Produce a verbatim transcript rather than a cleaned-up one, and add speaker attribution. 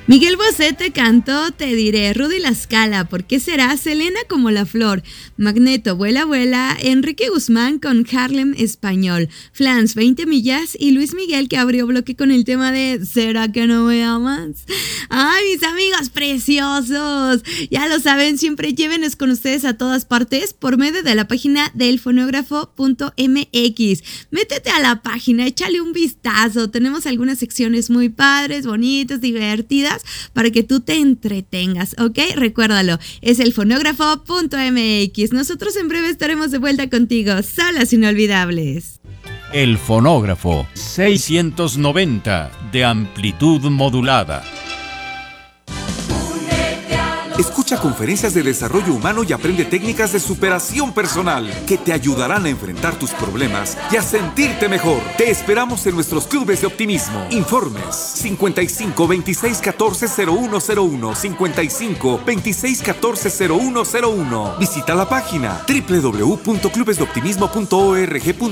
Speaker 1: Miguel Bosé te cantó Te diré, Rudy La Scala, ¿por qué será? Selena como la flor, Magneto, Vuela Vuela, Enrique Guzmán con Harlem Español, Flans, veinte millas y Luis Miguel que abrió bloque con el tema de ¿será que no me amas? Ay, mis amigos preciosos, ya lo saben, siempre llévenos con ustedes a todas partes por medio de la página del fonógrafo punto m x. Métete a la página, échale un vistazo, tenemos algunas secciones muy padres, bonitas, divertidas, para que tú te entretengas, ¿ok? Recuérdalo, es el fonógrafo punto m x. Nosotros en breve estaremos de vuelta contigo, solas inolvidables.
Speaker 2: El fonógrafo seiscientos noventa de amplitud modulada.
Speaker 3: Escucha conferencias de desarrollo humano y aprende técnicas de superación personal que te ayudarán a enfrentar tus problemas y a sentirte mejor. Te esperamos en nuestros clubes de optimismo. Informes cincuenta y cinco, veintiséis, catorce, cero uno cero uno, cincuenta y cinco, veintiséis, catorce, cero uno cero uno. Visita la página doble u doble u doble u punto clubes de optimismo punto org.